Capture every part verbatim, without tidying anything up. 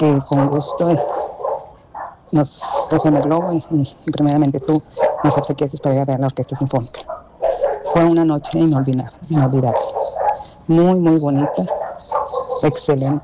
que con gusto eh, nos F M Globo y, y, y primeramente tú nos obsequiaste para ir a ver la Orquesta Sinfónica. Fue una noche inolvidable, inolvidable, muy muy bonita, excelente.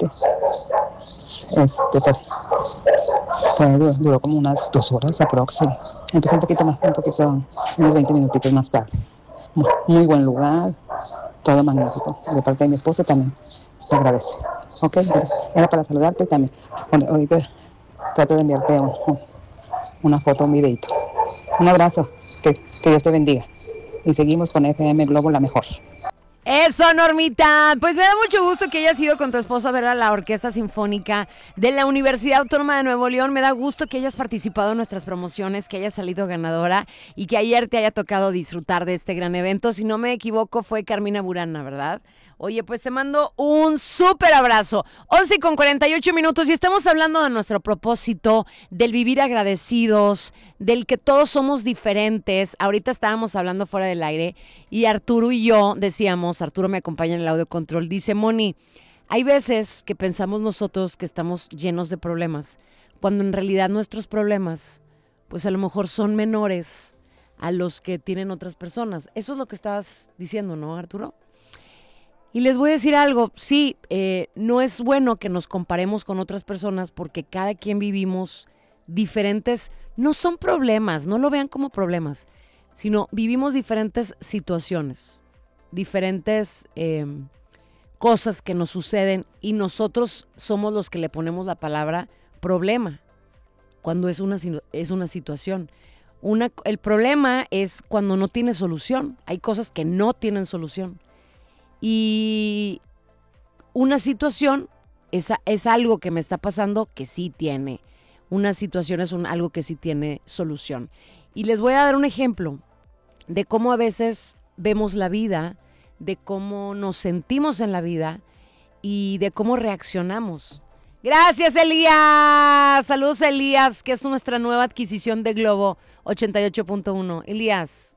Este, pues, fue, duró, duró como unas dos horas aproximadamente. Empezó un poquito más, un poquito, unos veinte minutitos más tarde. Muy, muy buen lugar, todo magnífico. De parte de mi esposo también te agradece. Ok, era para saludarte también. Bueno, ahorita trato de enviarte un, un, una foto, un videito. Un abrazo, que, que Dios te bendiga. Y seguimos con F M Globo, la mejor. Eso, Normita. Pues me da mucho gusto que hayas ido con tu esposo a ver a la Orquesta Sinfónica de la Universidad Autónoma de Nuevo León. Me da gusto que hayas participado en nuestras promociones, que hayas salido ganadora y que ayer te haya tocado disfrutar de este gran evento. Si no me equivoco, fue Carmina Burana, ¿verdad? Oye, pues te mando un súper abrazo. once con cuarenta y ocho minutos y estamos hablando de nuestro propósito, del vivir agradecidos, del que todos somos diferentes. Ahorita estábamos hablando fuera del aire y Arturo y yo decíamos, Arturo me acompaña en el audio control, dice, Moni, hay veces que pensamos nosotros que estamos llenos de problemas, cuando en realidad nuestros problemas, pues a lo mejor son menores a los que tienen otras personas. Eso es lo que estabas diciendo, ¿no, Arturo? Y les voy a decir algo, sí, eh, no es bueno que nos comparemos con otras personas porque cada quien vivimos diferentes, no son problemas, no lo vean como problemas, sino vivimos diferentes situaciones, diferentes eh, cosas que nos suceden y nosotros somos los que le ponemos la palabra problema cuando es una, es una situación. Una, el problema es cuando no tiene solución, hay cosas que no tienen solución. Y una situación es, es algo que me está pasando que sí tiene. Una situación es un, algo que sí tiene solución. Y les voy a dar un ejemplo de cómo a veces vemos la vida, de cómo nos sentimos en la vida y de cómo reaccionamos. Gracias, Elías. Saludos, Elías, que es nuestra nueva adquisición de Globo ochenta y ocho punto uno. Elías.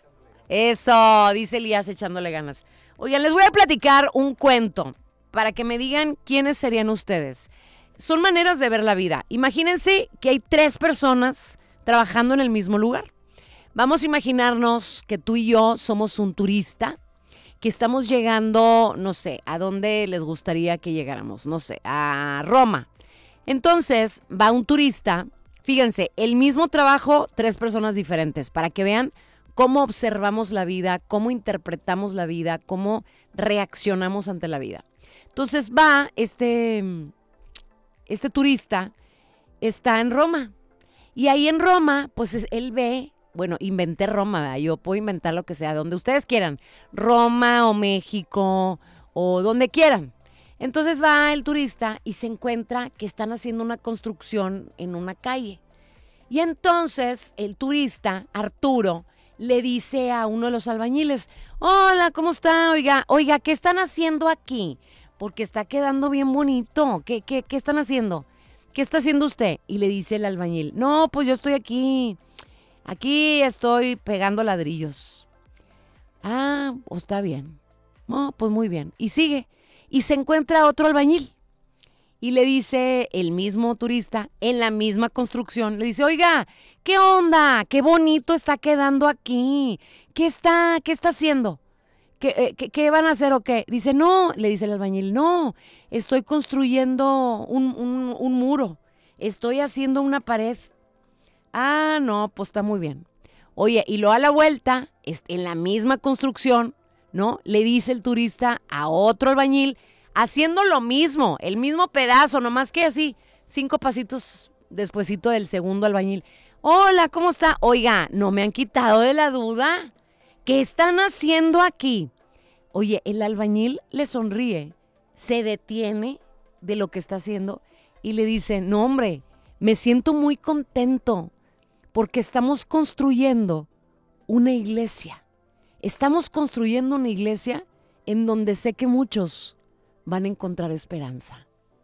Eso, dice Elías echándole ganas. Oigan, les voy a platicar un cuento para que me digan quiénes serían ustedes. Son maneras de ver la vida. Imagínense que hay tres personas trabajando en el mismo lugar. Vamos a imaginarnos que tú y yo somos un turista, que estamos llegando, no sé, ¿a dónde les gustaría que llegáramos? No sé, a Roma. Entonces, va un turista, fíjense, el mismo trabajo, tres personas diferentes, para que vean cómo observamos la vida, cómo interpretamos la vida, cómo reaccionamos ante la vida. Entonces va este, este turista, está en Roma. Y ahí en Roma, pues él ve, bueno, inventé Roma, ¿verdad? Yo puedo inventar lo que sea, donde ustedes quieran. Roma o México o donde quieran. Entonces va el turista y se encuentra que están haciendo una construcción en una calle. Y entonces el turista, Arturo, le dice a uno de los albañiles, hola, ¿cómo está? Oiga, oiga, ¿qué están haciendo aquí? Porque está quedando bien bonito. ¿Qué, qué, qué están haciendo? ¿Qué está haciendo usted? Y le dice el albañil, no, pues yo estoy aquí, aquí estoy pegando ladrillos. Ah, pues está bien. No, pues muy bien. Y sigue. Y se encuentra otro albañil. Y le dice el mismo turista, en la misma construcción, le dice, oiga, ¿qué onda? Qué bonito está quedando aquí. ¿Qué está, qué está haciendo? ¿Qué, eh, qué, qué van a hacer o qué? Dice, no, le dice el albañil, no, estoy construyendo un, un, un muro. Estoy haciendo una pared. Ah, no, pues está muy bien. Oye, y luego a la vuelta, en la misma construcción, ¿no? Le dice el turista a otro albañil, haciendo lo mismo, el mismo pedazo, nomás que así, cinco pasitos despuesito del segundo albañil. Hola, ¿cómo está? Oiga, no me han quitado de la duda. ¿Qué están haciendo aquí? Oye, el albañil le sonríe, se detiene de lo que está haciendo y le dice, no hombre, me siento muy contento porque estamos construyendo una iglesia. Estamos construyendo una iglesia en donde sé que muchos van a encontrar esperanza.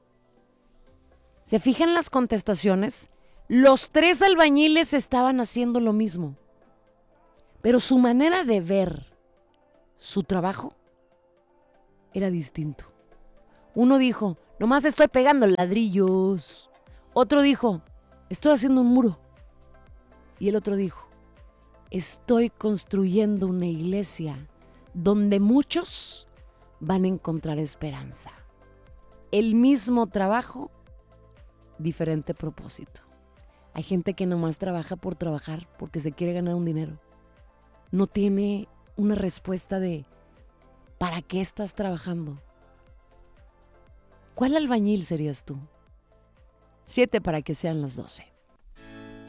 ¿Se fijan las contestaciones? Los tres albañiles estaban haciendo lo mismo, pero su manera de ver su trabajo era distinto. Uno dijo, nomás estoy pegando ladrillos. Otro dijo, estoy haciendo un muro. Y el otro dijo, estoy construyendo una iglesia donde muchos van a encontrar esperanza. El mismo trabajo, diferente propósito. Hay gente que nomás trabaja por trabajar porque se quiere ganar un dinero. No tiene una respuesta de ¿para qué estás trabajando? ¿Cuál albañil serías tú? Siete para que sean las doce.